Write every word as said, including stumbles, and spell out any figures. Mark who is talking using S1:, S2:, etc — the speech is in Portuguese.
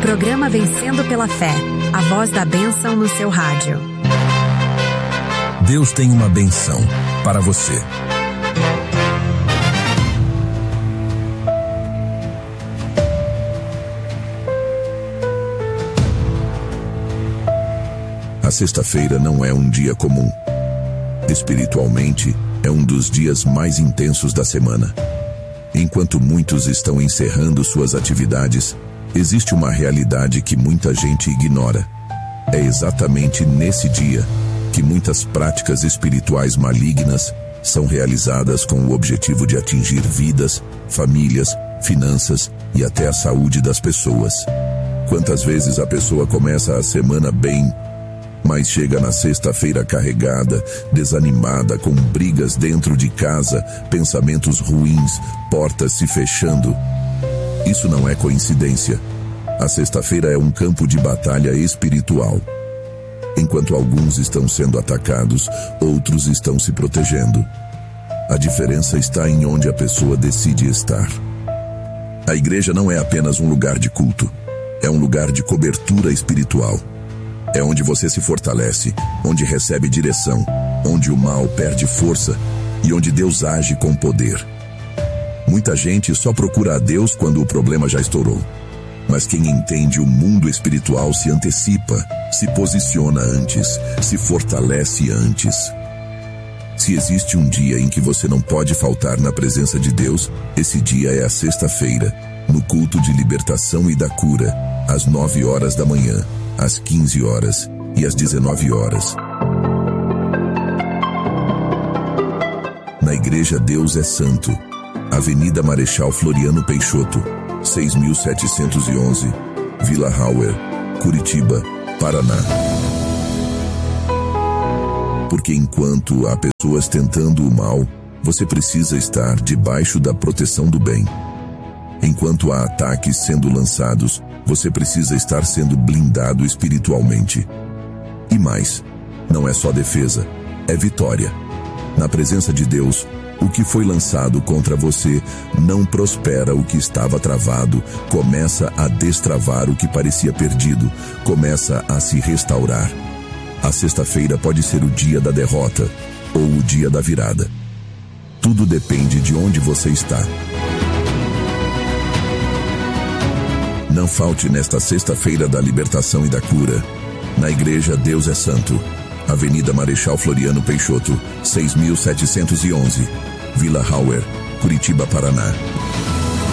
S1: Programa Vencendo pela Fé, a voz da bênção no seu rádio.
S2: Deus tem uma bênção para você. A sexta-feira não é um dia comum. Espiritualmente, é um dos dias mais intensos da semana. Enquanto muitos estão encerrando suas atividades, existe uma realidade que muita gente ignora. É exatamente nesse dia que muitas práticas espirituais malignas são realizadas com o objetivo de atingir vidas, famílias, finanças e até a saúde das pessoas. Quantas vezes a pessoa começa a semana bem, mas chega na sexta-feira carregada, desanimada, com brigas dentro de casa, pensamentos ruins, portas se fechando. Isso não é coincidência. A sexta-feira é um campo de batalha espiritual. Enquanto alguns estão sendo atacados, outros estão se protegendo. A diferença está em onde a pessoa decide estar. A igreja não é apenas um lugar de culto. É um lugar de cobertura espiritual. É onde você se fortalece, onde recebe direção, onde o mal perde força e onde Deus age com poder. Muita gente só procura a Deus quando o problema já estourou. Mas quem entende o mundo espiritual se antecipa, se posiciona antes, se fortalece antes. Se existe um dia em que você não pode faltar na presença de Deus, esse dia é a sexta-feira, no culto de libertação e da cura, às nove horas da manhã. Às quinze horas e às dezenove horas. Na Igreja Deus é Santo, Avenida Marechal Floriano Peixoto, seis mil setecentos e onze, Vila Hauer, Curitiba, Paraná. Porque enquanto há pessoas tentando o mal, você precisa estar debaixo da proteção do bem. Enquanto há ataques sendo lançados, você precisa estar sendo blindado espiritualmente. E mais, não é só defesa, é vitória. Na presença de Deus, o que foi lançado contra você não prospera. O que estava travado começa a destravar. O que parecia perdido começa a se restaurar. A sexta-feira pode ser o dia da derrota ou o dia da virada. Tudo depende de onde você está. Não falte nesta sexta-feira da libertação e da cura. Na Igreja Deus é Santo, Avenida Marechal Floriano Peixoto, seis mil setecentos e onze, Vila Hauer, Curitiba, Paraná.